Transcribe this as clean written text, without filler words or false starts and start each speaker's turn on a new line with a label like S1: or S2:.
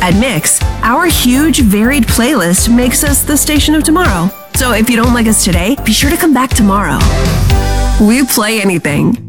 S1: At Mix, our huge, varied playlist makes us the station of tomorrow. So if you don't like us today, be sure to come back tomorrow. We play anything.